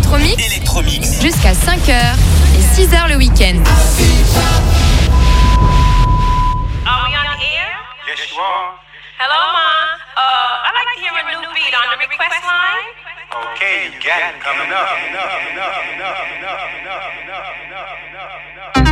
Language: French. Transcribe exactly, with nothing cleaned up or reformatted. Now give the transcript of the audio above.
Electromix. Electromix. Jusqu'à cinq heures et six heures le week-end. Are we on the air? Yes, you are. Hello, Ma. Uh, I'd like to hear a new beat on the request line. Okay, you got it. Coming up.